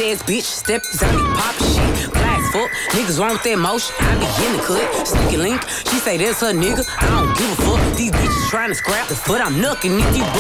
ass bitch, step zombie pop shit. Glass fuck, niggas wrong with that motion. I be in the cut, sneaky link. She say that's her nigga. I don't give a fuck. These bitches trying to scrap the foot. I'm knucking if you